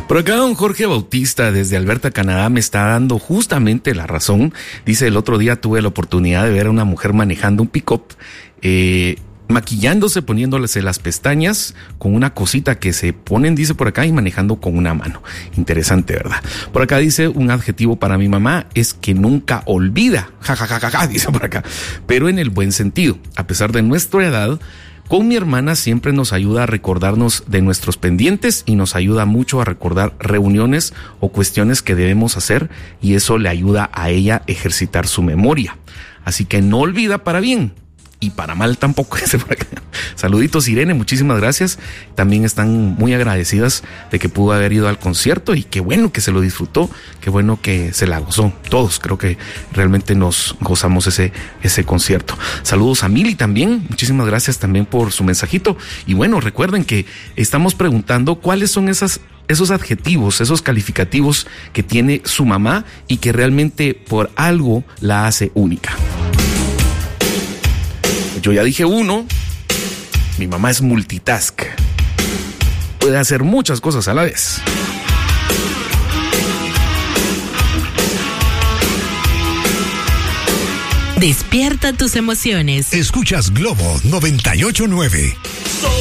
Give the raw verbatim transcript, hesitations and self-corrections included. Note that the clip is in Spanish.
Por acá don Jorge Bautista desde Alberta, Canadá, me está dando justamente la razón. Dice, el otro día tuve la oportunidad de ver a una mujer manejando un pick-up, eh, maquillándose, poniéndose las pestañas con una cosita que se ponen, dice por acá, y manejando con una mano. Interesante, ¿verdad? Por acá dice, un adjetivo para mi mamá es que nunca olvida. Ja, ja, ja, ja, ja, dice por acá. Pero en el buen sentido. A pesar de nuestra edad, con mi hermana siempre nos ayuda a recordarnos de nuestros pendientes y nos ayuda mucho a recordar reuniones o cuestiones que debemos hacer, y eso le ayuda a ella a ejercitar su memoria. Así que no olvida para bien. Y para mal tampoco. Saluditos, Irene, muchísimas gracias. También están muy agradecidas de que pudo haber ido al concierto, y qué bueno que se lo disfrutó, qué bueno que se la gozó. Todos creo que realmente nos gozamos ese, ese concierto. Saludos a Mili también, muchísimas gracias también por su mensajito. Y bueno, recuerden que estamos preguntando cuáles son esas esos adjetivos, esos calificativos que tiene su mamá y que realmente por algo la hace única. Yo ya dije uno, mi mamá es multitask. Puede hacer muchas cosas a la vez. Despierta tus emociones. Escuchas Globo noventa y ocho punto nueve.